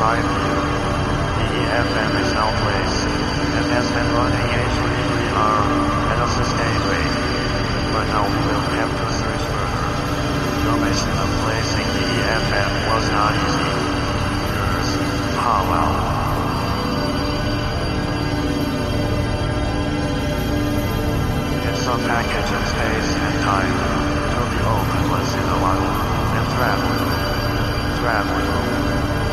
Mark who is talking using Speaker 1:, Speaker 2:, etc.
Speaker 1: Highview. The FM is now placed and has been running a 3-hour at a sustained rate, but now we will have to search further. The mission of placing the FM was not easy. Yours, Powell.